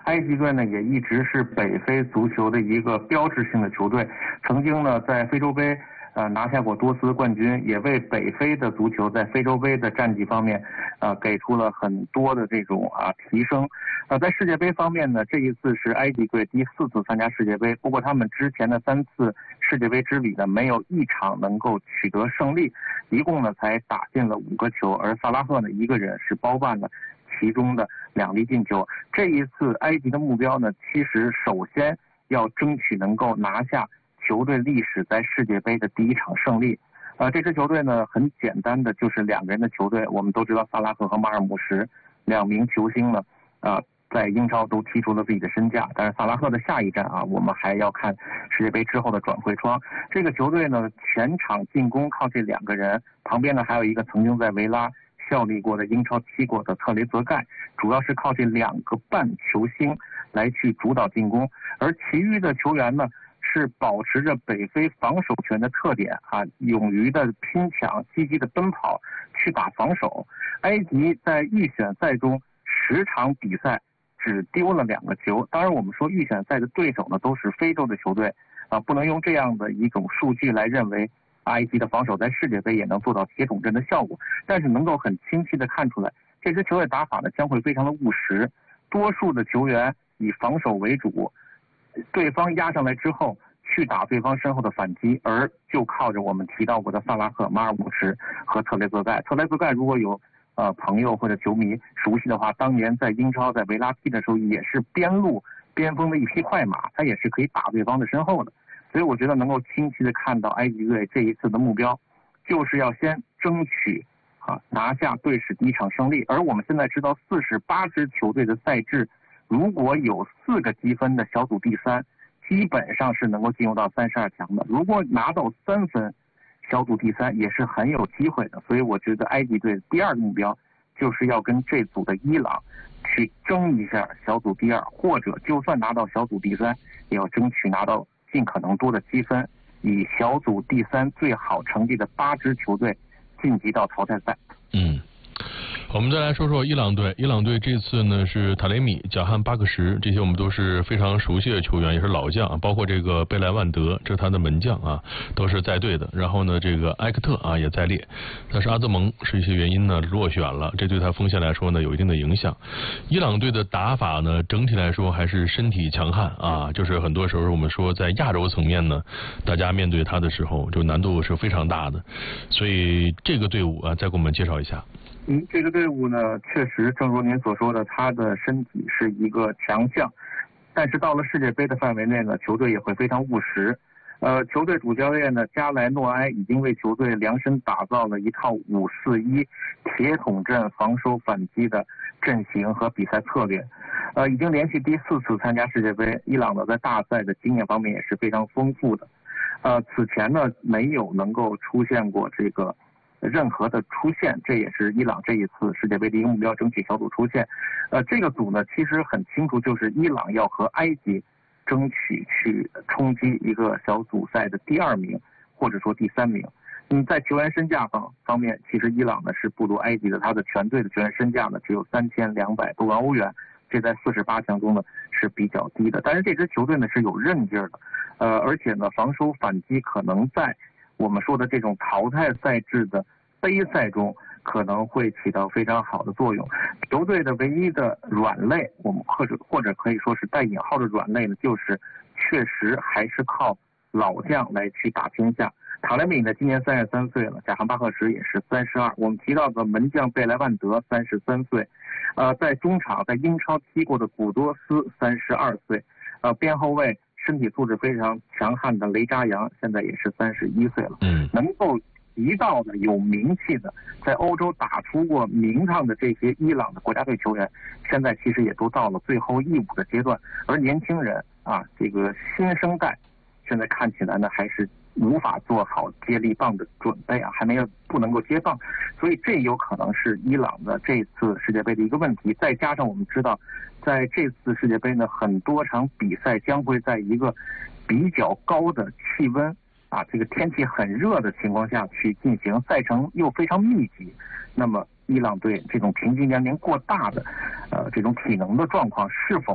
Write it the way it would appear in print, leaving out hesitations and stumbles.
埃及队呢也一直是北非足球的一个标志性的球队，曾经呢在非洲杯拿下过多次冠军，也为北非的足球在非洲杯的战绩方面给出了很多的这种提升。在世界杯方面呢，这一次是埃及队第4次参加世界杯，不过他们之前的3次世界杯之旅呢，没有一场能够取得胜利，一共呢才打进了5个球，而萨拉赫呢一个人是包办了其中的2粒进球。这一次埃及的目标呢，其实首先要争取能够拿下球队历史在世界杯的第1场胜利。这支球队呢很简单的就是2个人的球队，我们都知道萨拉赫和马尔穆什2名球星呢在英超都踢出了自己的身价，但是萨拉赫的下一站我们还要看世界杯之后的转会窗。这个球队呢全场进攻靠这2个人，旁边呢还有一个曾经在维拉效力过的英超踢过的特雷泽盖，主要是靠这2个半球星来去主导进攻，而其余的球员呢是保持着北非防守权的特点勇于的拼抢，积极的奔跑去打防守。埃及在预选赛中10场比赛只丢了2个球，当然我们说预选赛的对手呢都是非洲的球队不能用这样的一种数据来认为埃及的防守在世界杯也能做到铁桶阵的效果，但是能够很清晰的看出来，这支球队打法呢将会非常的务实，多数的球员以防守为主，对方压上来之后去打对方身后的反击，而就靠着我们提到过的萨拉赫、马尔穆什和特雷泽盖。特雷泽盖如果有朋友或者球迷熟悉的话，当年在英超在维拉踢的时候也是边路边锋的一匹快马，他也是可以打对方的身后的。所以我觉得能够清晰的看到埃及队这一次的目标就是要先争取拿下队史第1场胜利。而我们现在知道48支球队的赛制，如果有4个积分的小组第3，基本上是能够进入到32强的，如果拿到3分小组第3也是很有机会的。所以我觉得埃及队第2个目标就是要跟这组的伊朗去争一下小组第2，或者就算拿到小组第3也要争取拿到尽可能多的积分，以小组第3最好成绩的8支球队晋级到淘汰赛。 我们再来说说伊朗队。伊朗队这次呢是塔雷米、贾汉巴克什，这些我们都是非常熟悉的球员，也是老将，包括这个贝莱万德，这是他的门将都是在队的。然后呢，这个埃克特也在列，但是阿兹蒙是一些原因呢落选了，这对他锋线来说呢有一定的影响。伊朗队的打法呢整体来说还是身体强悍就是很多时候我们说在亚洲层面呢，大家面对他的时候就难度是非常大的，所以这个队伍再给我们介绍一下。 这个队伍呢，确实正如您所说的，他的身体是一个强项，但是到了世界杯的范围内呢，球队也会非常务实。球队主教练呢加莱诺埃已经为球队量身打造了一套5-4-1铁桶阵防守反击的阵型和比赛策略。已经连续第4次参加世界杯，伊朗呢在大赛的经验方面也是非常丰富的。此前呢没有能够出现过这个任何的出线，这也是伊朗这一次世界杯的一个目标，争取小组出线。这个组呢其实很清楚，就是伊朗要和埃及争取去冲击一个小组赛的第2名或者说第3名。在球员身价方面，其实伊朗呢是不如埃及的，他的全队的球员身价呢只有3200多万欧元，这在48强中呢是比较低的。但是这支球队呢是有韧劲儿的，而且呢防守反击可能在我们说的这种淘汰赛制的杯赛中可能会起到非常好的作用。球队的唯一的软肋，我们或者可以说是带引号的软肋呢，就是确实还是靠老将来去打天下。塔雷米呢今年33岁了，贾汉巴克什也是32，我们提到的门将贝莱万德33岁，在中场在英超踢过的古多斯32岁，边后卫身体素质非常强悍的雷扎扬现在也是31岁了。能够提到的有名气的，在欧洲打出过名堂的这些伊朗的国家队球员，现在其实也都到了最后一舞的阶段。而年轻人这个新生代现在看起来呢还是无法做好接力棒的准备不能够接棒，所以这有可能是伊朗的这次世界杯的一个问题。再加上我们知道在这次世界杯呢，很多场比赛将会在一个比较高的气温这个天气很热的情况下去进行，赛程又非常密集，那么伊朗队这种平均年龄过大的这种体能的状况是否